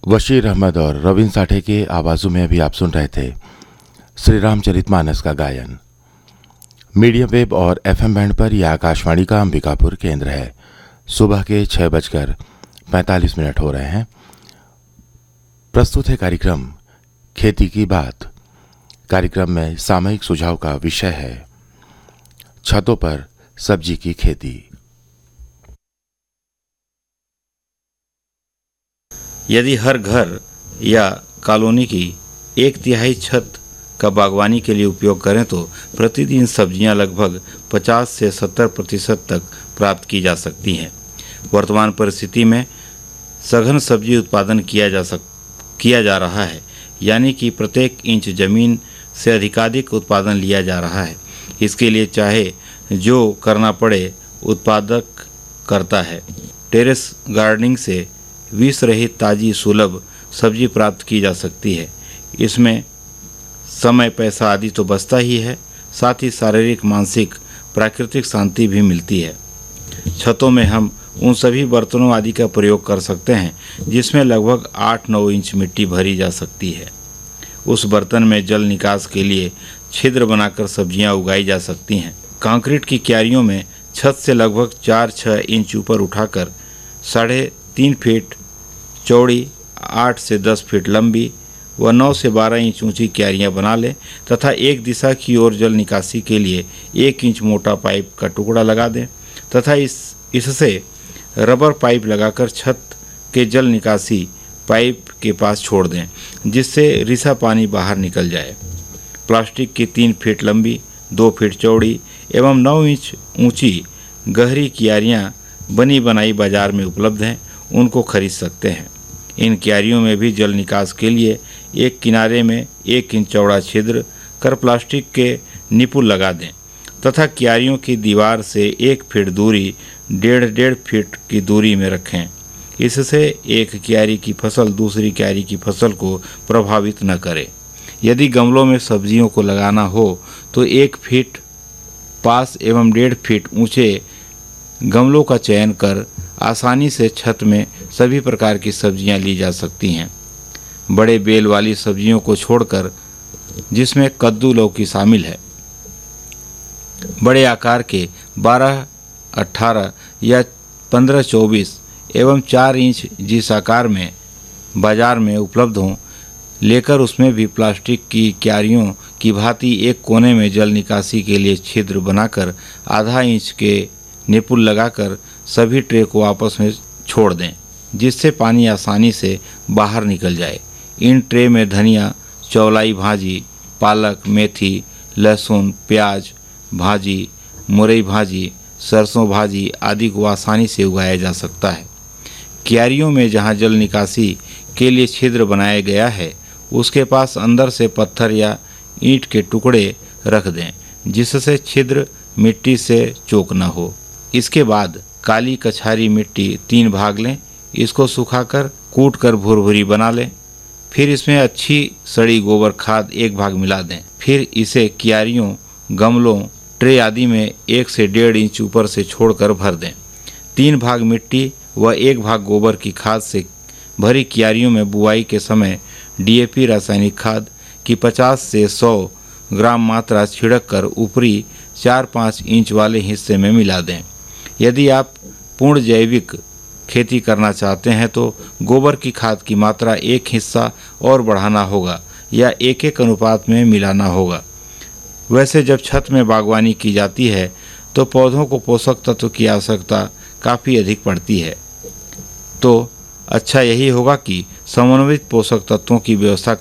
वशीर अहमद और रवीन साठे के आवाज़ों में अभी आप सुन रहे थे श्री रामचरितमानस का गायन। मीडियम वेव और FM बैंड पर यह आकाशवाणी का अंबिकापुर केंद्र है। सुबह के 6:45 हो रहे हैं। प्रस्तुत है कार्यक्रम खेती की बात। कार्यक्रम में सामयिक सुझाव का विषय है छतों पर सब्जी की खेती। यदि हर घर या कॉलोनी की 1/3 छत का बागवानी के लिए उपयोग करें तो प्रतिदिन सब्जियां लगभग 50 से 70% तक प्राप्त की जा सकती हैं। वर्तमान परिस्थिति में सघन सब्जी उत्पादन किया जा रहा है, यानी कि प्रत्येक इंच जमीन से अधिकाधिक उत्पादन लिया जा रहा है। इसके लिए चाहे जो करना पड़े उत्पादक करता है। टेरेस गार्डनिंग से विष रहित ताज़ी सुलभ सब्जी प्राप्त की जा सकती है। इसमें समय, पैसा आदि तो बचता ही है, साथ ही शारीरिक, मानसिक, प्राकृतिक शांति भी मिलती है। छतों में हम उन सभी बर्तनों आदि का प्रयोग कर सकते हैं जिसमें लगभग 8-9 इंच मिट्टी भरी जा सकती है। उस बर्तन में जल निकास के लिए छिद्र बनाकर सब्जियां उगाई जा सकती हैं। कंक्रीट की क्यारियों में छत से लगभग 4-6 इंच ऊपर उठाकर 3.5 फीट चौड़ी, 8 से 10 फीट लंबी व 9 से 12 इंच ऊंची क्यारियां बना लें तथा एक दिशा की ओर जल निकासी के लिए 1 इंच मोटा पाइप का टुकड़ा लगा दें तथा इससे रबर पाइप लगाकर छत के जल निकासी पाइप के पास छोड़ दें, जिससे रिसा पानी बाहर निकल जाए। प्लास्टिक की 3 फीट लंबी, 2 फीट चौड़ी एवं 9 इंच ऊंची गहरी क्यारियां बनी बनाई बाजार में उपलब्ध हैं, उनको खरीद सकते हैं। इन क्यारियों में भी जल निकास के लिए एक किनारे में 1 इंच चौड़ा छिद्र कर प्लास्टिक के निपुल लगा दें तथा क्यारियों की दीवार से 1 फीट दूरी 1.5 फीट की दूरी में रखें। इससे एक क्यारी की फसल दूसरी क्यारी की फसल को प्रभावित न करे। यदि गमलों में सब्जियों को लगाना हो तो 1 फीट पास एवं 1.5 फीट ऊंचे गमलों का चयन कर आसानी से छत में सभी प्रकार की सब्जियां ली जा सकती हैं। बड़े बेल वाली सब्जियों को छोड़कर, जिसमें कद्दू, लौकी शामिल है, बड़े आकार के 12-18 या 15-24 एवं 4 इंच जिस आकार में बाजार में उपलब्ध हों, लेकर उसमें भी प्लास्टिक की क्यारियों की भांति एक कोने में जल निकासी के लिए छिद्र बनाकर आधा इंच के निपुल लगाकर सभी ट्रे को आपस में छोड़ दें, जिससे पानी आसानी से बाहर निकल जाए। इन ट्रे में धनिया, चौलाई भाजी, पालक, मेथी, लहसुन, प्याज भाजी, मुरई भाजी, सरसों भाजी आदि को आसानी से उगाया जा सकता है। क्यारियों में जहां जल निकासी के लिए छिद्र बनाया गया है, उसके पास अंदर से पत्थर या ईंट के टुकड़े रख दें, जिससे छिद्र मिट्टी से चोक न हो। इसके बाद काली कछारी मिट्टी 3 भाग लें, इसको सुखाकर कूट कर भुरभुरी बना लें। फिर इसमें अच्छी सड़ी गोबर खाद 1 भाग मिला दें। फिर इसे क्यारियों, गमलों, ट्रे आदि में 1 से 1.5 इंच ऊपर से छोड़कर भर दें। 3 भाग मिट्टी व 1 भाग गोबर की खाद से भरी क्यारियों में बुआई के समय DAP रासायनिक खाद की 50 से 100 ग्राम मात्रा छिड़क कर ऊपरी 4-5 इंच वाले हिस्से में मिला दें। यदि आप पूर्ण जैविक खेती करना चाहते हैं तो गोबर की खाद की मात्रा 1 हिस्सा और बढ़ाना होगा या 1-1 अनुपात में मिलाना होगा। वैसे जब छत में बागवानी की जाती है तो पौधों को पोषक तत्व की आवश्यकता काफ़ी अधिक पड़ती है, तो अच्छा यही होगा कि समन्वित पोषक तत्वों की व्यवस्था